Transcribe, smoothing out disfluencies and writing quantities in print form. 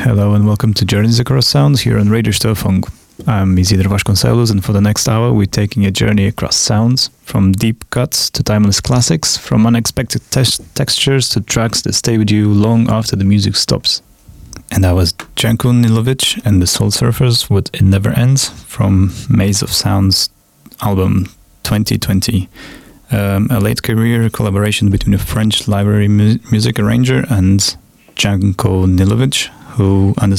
Hello and welcome to Journeys Across Sounds here on Radio Störfunk. I'm Isidro Vasconcelos, and for the next hour we're taking a journey across sounds, from deep cuts to timeless classics, from unexpected textures to tracks that stay with you long after the music stops. And that was Janko Nilovic and the Soul Surfers with It Never Ends from Maze of Sounds album 2020. A late career collaboration between a French library music arranger and Janko Nilovic, who under